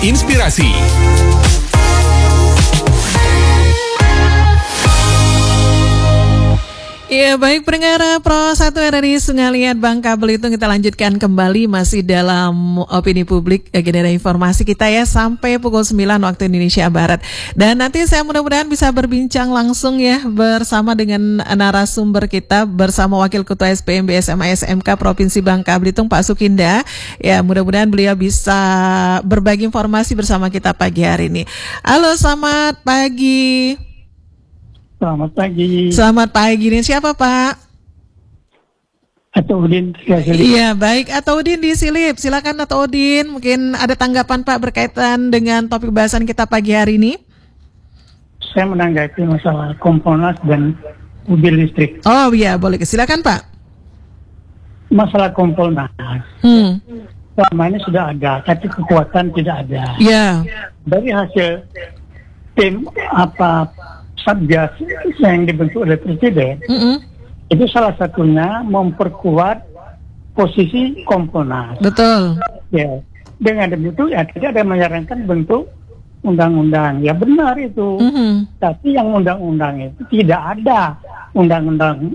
Inspirasi. Ya, baik pendengar Pro 1 RRI Sungai Liat Bangka Belitung, kita lanjutkan kembali masih dalam opini publik agenda informasi kita ya sampai pukul 9 waktu Indonesia Barat. Dan nanti saya mudah-mudahan bisa berbincang langsung ya bersama dengan narasumber kita, bersama Wakil Ketua SPMB SMA SMK Provinsi Bangka Belitung Pak Sukinda. Ya, mudah-mudahan beliau bisa berbagi informasi bersama kita pagi hari ini. Halo, selamat pagi. Selamat pagi. Selamat pagi. Ini siapa, Pak? Ataudin. Iya, baik. Ataudin di Silip. Silakan Ataudin. Mungkin ada tanggapan Pak berkaitan dengan topik bahasan kita pagi hari ini. Saya menanggapi masalah Kompolnas dan mobil listrik. Oh iya, boleh. Silakan Pak. Masalah Kompolnas. Selama ini sudah ada, tapi kekuatan tidak ada. Iya. Dari hasil tim Satgas yang dibentuk oleh Presiden, itu salah satunya memperkuat posisi Kompolnas. Betul. Ya, dengan begitu ya tidak ada menyarankan bentuk undang-undang. Ya benar itu. Tapi yang undang-undang itu tidak ada undang-undang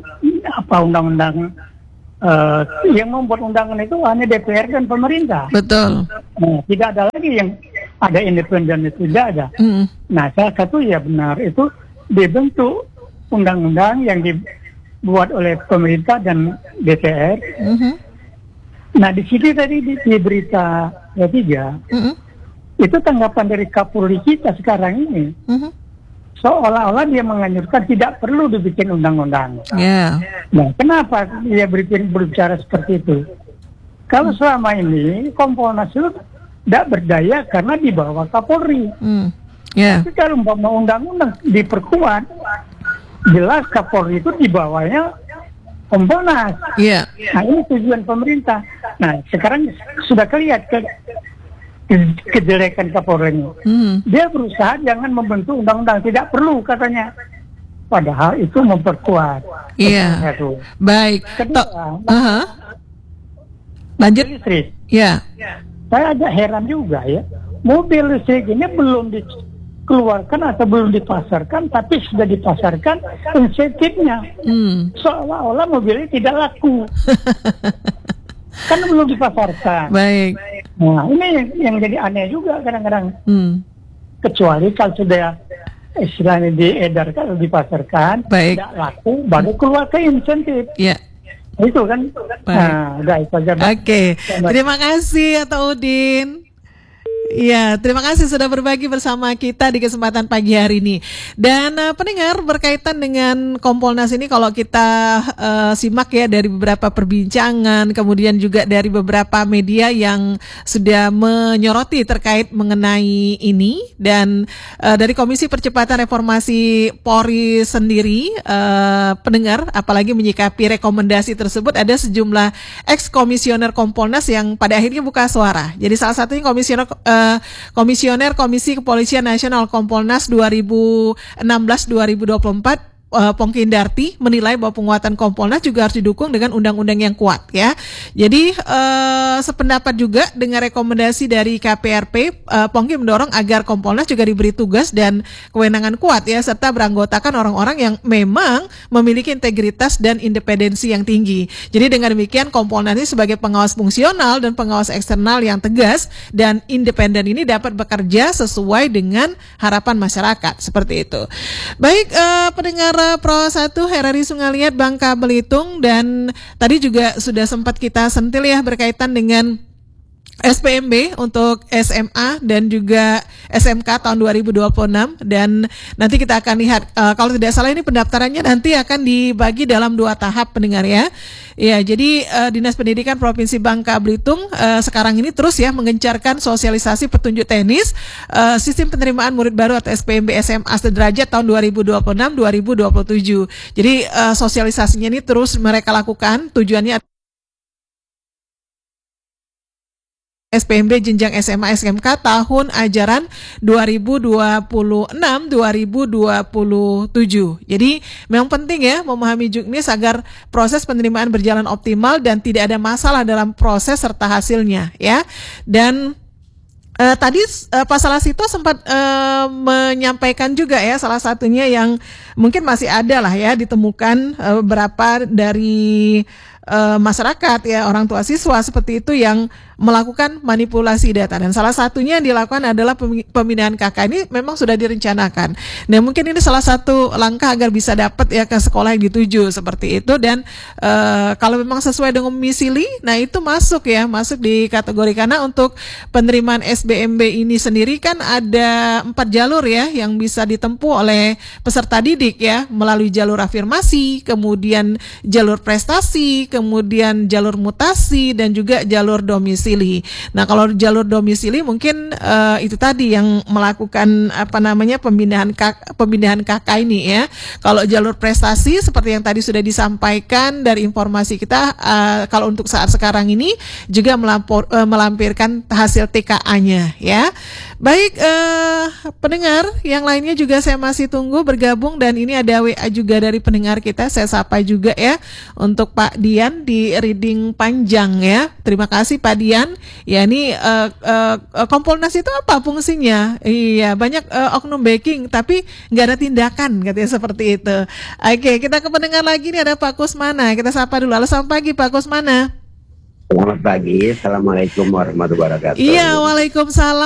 yang membuat undangan itu hanya DPR dan pemerintah. Betul. Nah, tidak ada lagi yang ada independen, itu tidak ada. Nah, salah satu ya benar itu dibentuk undang-undang yang dibuat oleh pemerintah dan DPR. Nah, di sini tadi di berita ya 3, itu tanggapan dari Kapolri kita sekarang ini, seolah-olah dia menganjurkan tidak perlu dibikin undang-undang. Yeah. Nah, kenapa dia berbicara seperti itu? Kalau selama ini Kompolnas itu tidak berdaya karena di bawah Kapolri. Tapi kalau umpama undang-undang diperkuat, jelas Kapolri itu di bawahnya Kompolnas. Nah, ini tujuan pemerintah. Nah, sekarang sudah kelihatan kejelekan Kapolri ini. Dia berusaha jangan membentuk undang-undang, tidak perlu katanya. Padahal itu memperkuat. Iya. Baik. Lanjut. Listrik. Iya. Saya agak heran juga ya. Mobil listrik ini belum dikeluarkan atau belum dipasarkan, tapi sudah dipasarkan insentifnya. Seolah-olah mobilnya tidak laku. Kan belum dipasarkan. Baik. Nah, ini yang jadi aneh juga kadang-kadang. Kecuali kalau sudah istilahnya diedarkan atau dipasarkan, tidak laku, baru keluar ke insentif. Iya. Itu kan. Nah, udah itu aja. Oke. Terima kasih Ataudin. Ya, terima kasih sudah berbagi bersama kita di kesempatan pagi hari ini. Dan pendengar, berkaitan dengan Kompolnas ini, kalau kita simak ya dari beberapa perbincangan, kemudian juga dari beberapa media yang sudah menyoroti terkait mengenai ini, dan dari Komisi Percepatan Reformasi Polri sendiri, pendengar, apalagi menyikapi rekomendasi tersebut, ada sejumlah ex-komisioner Kompolnas yang pada akhirnya buka suara. Jadi salah satunya Komisioner Komisi Kepolisian Nasional Kompolnas 2016-2024 Pongki Indarti menilai bahwa penguatan Kompolnas juga harus didukung dengan undang-undang yang kuat ya. Jadi sependapat juga dengan rekomendasi dari KPRP, Pongki mendorong agar Kompolnas juga diberi tugas dan kewenangan kuat ya, serta beranggotakan orang-orang yang memang memiliki integritas dan independensi yang tinggi. Jadi dengan demikian Kompolnas ini sebagai pengawas fungsional dan pengawas eksternal yang tegas dan independen ini dapat bekerja sesuai dengan harapan masyarakat, seperti itu. Baik, pendengar Pro 1 RRI Sungai Liat Bangka Belitung, dan tadi juga sudah sempat kita sentil ya berkaitan dengan SPMB untuk SMA dan juga SMK tahun 2026, dan nanti kita akan lihat kalau tidak salah ini pendaftarannya nanti akan dibagi dalam 2 tahap pendengar ya. Ya, jadi Dinas Pendidikan Provinsi Bangka Belitung sekarang ini terus ya mengencarkan sosialisasi petunjuk teknis sistem penerimaan murid baru atau SPMB SMA sederajat tahun 2026-2027. Jadi sosialisasinya ini terus mereka lakukan, tujuannya SPMB jenjang SMA SMK tahun ajaran 2026-2027. Jadi memang penting ya memahami juknis agar proses penerimaan berjalan optimal dan tidak ada masalah dalam proses serta hasilnya ya. Dan Tadi Pak Salasito sempat menyampaikan juga ya, salah satunya yang mungkin masih ada lah ya, ditemukan beberapa dari masyarakat ya, orang tua siswa seperti itu yang melakukan manipulasi data, dan salah satunya yang dilakukan adalah pemindahan KK. Ini memang sudah direncanakan. Nah, mungkin ini salah satu langkah agar bisa dapat ya ke sekolah yang dituju seperti itu, dan kalau memang sesuai dengan domisili, nah itu masuk di kategori, karena untuk penerimaan SBMB ini sendiri kan ada 4 jalur ya yang bisa ditempuh oleh peserta didik ya, melalui jalur afirmasi, kemudian jalur prestasi, kemudian jalur mutasi, dan juga jalur domisili. Nah, kalau jalur domisili mungkin itu tadi yang melakukan pemindahan KK ini ya. Kalau jalur prestasi seperti yang tadi sudah disampaikan dari informasi kita, kalau untuk saat sekarang ini juga melampirkan hasil TKA-nya ya. Baik, pendengar yang lainnya juga saya masih tunggu bergabung, dan ini ada WA juga dari pendengar kita, saya sapa juga ya untuk Pak Dian di Reading Panjang ya. Terima kasih Pak Dian. Ya, ini Kompolnas itu apa fungsinya? Iya, banyak oknum backing tapi nggak ada tindakan, katanya seperti itu. Oke, kita ke pendengar lagi nih, ada Pak Kusmana. Kita sapa dulu. Halo, selamat pagi Pak Kusmana. Selamat pagi, Assalamualaikum warahmatullahi wabarakatuh. Iya, waalaikumsalam.